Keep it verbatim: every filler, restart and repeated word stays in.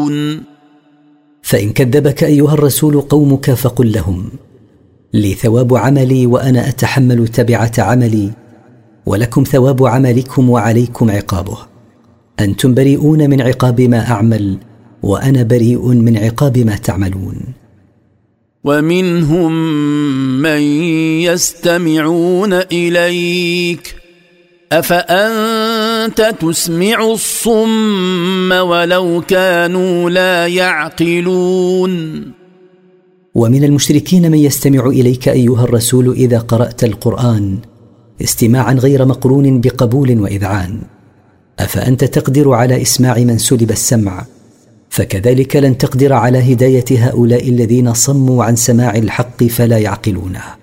تعقلون. فإن كذبك أيها الرسول قومك فقل لهم: لي ثواب عملي وأنا أتحمل تبعة عملي، ولكم ثواب عملكم وعليكم عقابه. أنتم بريئون من عقاب ما أعمل، وأنا بريء من عقاب ما تعملون. ومنهم من يستمعون إليك أفأنت تسمع الصم ولو كانوا لا يعقلون. ومن المشركين من يستمع إليك أيها الرسول إذا قرأت القرآن استماعا غير مقرون بقبول وإذعان. أفأنت تقدر على إسماع من سلب السمع؟ فكذلك لن تقدر على هداية هؤلاء الذين صموا عن سماع الحق فلا يعقلونه.